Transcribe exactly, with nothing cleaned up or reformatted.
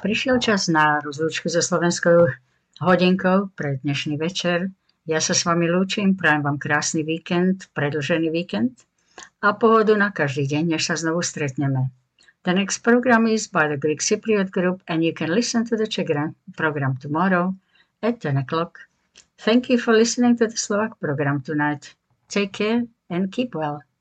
Prišiel čas na rozlúčku so slovenskou hodinkou pre dnešný večer. Ja sa s vami lúčim, prajem vám krásny víkend, predĺžený víkend a pohodu na každý deň, než sa znovu stretneme. The next program is by the Greek Cypriot Group and you can listen to the Czech program tomorrow at ten o'clock. Thank you for listening to the Slovak program tonight. Take care and keep well.